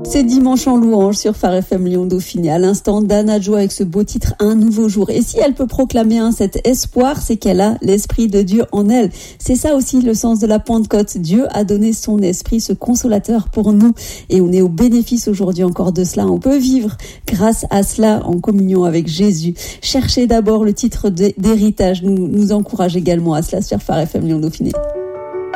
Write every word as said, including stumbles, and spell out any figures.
C'est dimanche en louange sur Phare F M Lyon Dauphiné. À l'instant, Dana Jo avec ce beau titre, Un nouveau jour. Et si elle peut proclamer un cet espoir, c'est qu'elle a l'Esprit de Dieu en elle. C'est ça aussi le sens de la Pentecôte. Dieu a donné son Esprit, ce consolateur pour nous. Et on est au bénéfice aujourd'hui encore de cela. On peut vivre grâce à cela en communion avec Jésus. Cherchez d'abord le titre d'héritage. Nous nous encourage également à cela sur Phare F M Lyon Dauphiné.